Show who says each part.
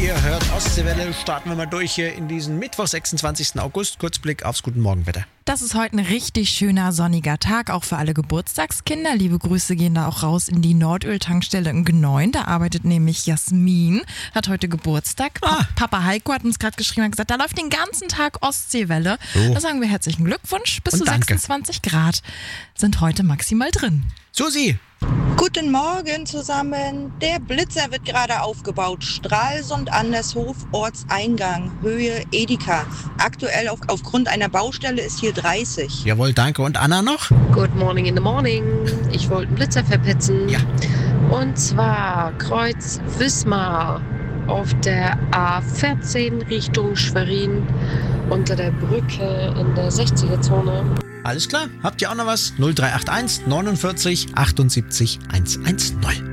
Speaker 1: Ihr hört Ostseewelle, starten wir mal durch hier in diesen Mittwoch, 26. August. Kurzblick aufs Guten Morgenwetter.
Speaker 2: Das ist heute ein richtig schöner sonniger Tag, auch für alle Geburtstagskinder. Liebe Grüße gehen da auch raus in die Nordöl-Tankstelle in Gneun. Da arbeitet nämlich Jasmin, hat heute Geburtstag. Papa Heiko hat uns gerade geschrieben, hat gesagt, da läuft den ganzen Tag Ostseewelle. Da sagen wir herzlichen Glückwunsch. Bis zu 26 Grad sind heute maximal drin.
Speaker 1: Susi!
Speaker 3: Guten Morgen zusammen. Der Blitzer wird gerade aufgebaut. Stralsund Andershof, Ortseingang, Höhe Edeka. Aktuell aufgrund einer Baustelle ist hier 30.
Speaker 1: Jawohl, danke. Und Anna noch?
Speaker 4: Good morning in the morning. Ich wollte einen Blitzer verpetzen.
Speaker 1: Ja.
Speaker 4: Und zwar Kreuz Wismar auf der A14 Richtung Schwerin unter der Brücke in der 60er-Zone.
Speaker 1: Alles klar. Habt ihr auch noch was? 0381 49 78 110.